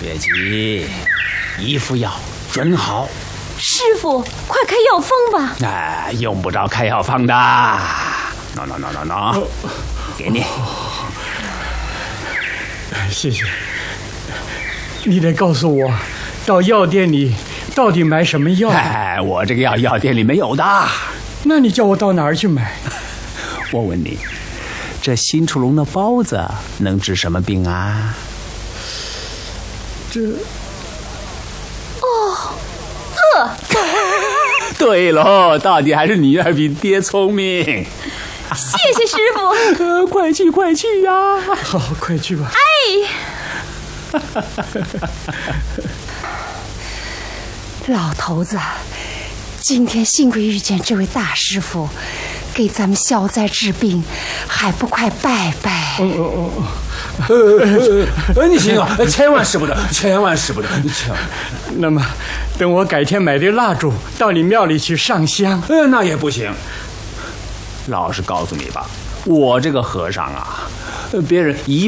别急，一副药准好。 师傅，快开药方吧。 哎，用不着开药方的。喏，给你。 谢谢。你得告诉我，到药店里到底买什么药？ 哎，我这个药店里没有的。 那你叫我到哪儿去买？ 我问你，这新出笼的包子能治什么病啊？ 这…… 哦，饿。 对喽，到底还是女儿比爹聪明。 谢谢师傅。 快去呀！ 好，快去吧。 哎，老头子，今天幸亏遇见这位大师傅，给咱们消灾治病，还不快拜拜？ 你行啊，千万使不得，千万使不得，你千万。 那么，等我改天买的蜡烛到你庙里去上香。 那也不行。老实告诉你吧，我这个和尚啊，别人一